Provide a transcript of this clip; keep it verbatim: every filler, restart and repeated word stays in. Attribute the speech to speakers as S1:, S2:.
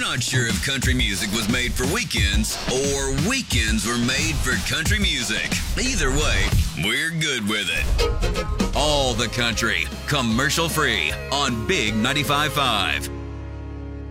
S1: not sure if country music was made for weekends or weekends were made for country music. Either way, we're good with it. All the country, commercial free on Big ninety-five point five.